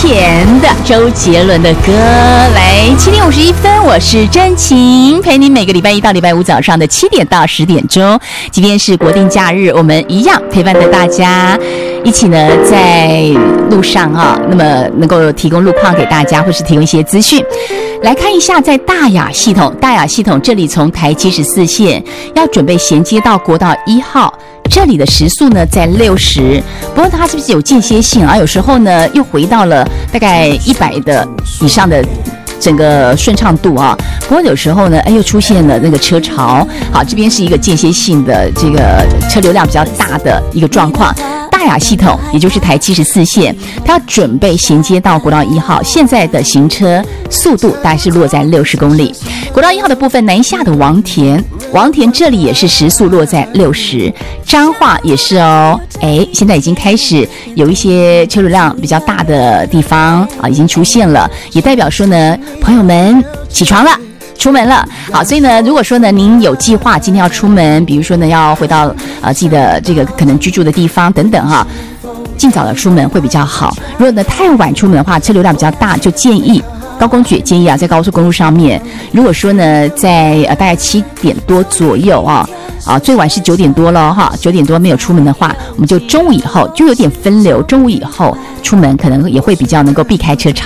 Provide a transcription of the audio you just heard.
甜的周杰伦的歌。来7:51，我是真晴，陪你每个礼拜一到礼拜五早上的7点到10点钟。今天是国定假日，我们一样陪伴着大家一起呢在路上啊，那么能够提供路况给大家，或是提供一些资讯。来看一下，在大雅系统这里，从台74线要准备衔接到国道1号。这里的时速呢在60，不过它是不是有间歇性啊？有时候呢又回到了大概100的以上的整个顺畅度啊。不过有时候呢，又出现了那个车潮。好，这边是一个间歇性的这个车流量比较大的一个状况。大雅系统，也就是台74线，它要准备衔接到国道1号，现在的行车速度大概是落在60公里。国道1号的部分，南下的王田这里也是时速落在60，彰化也是哦。现在已经开始有一些车流量比较大的地方啊，已经出现了，也代表说呢，朋友们起床了。出门了，好，所以呢，如果说呢，您有计划今天要出门，比如说呢，要回到自己的这个可能居住的地方等等哈，尽早的出门会比较好。如果呢太晚出门的话，车流量比较大，就建议高公局建议啊，在高速公路上面，如果说呢，在大概7点多左右啊，最晚是9点多了哈，9点多没有出门的话，我们就中午以后就有点分流，中午以后出门可能也会比较能够避开车潮。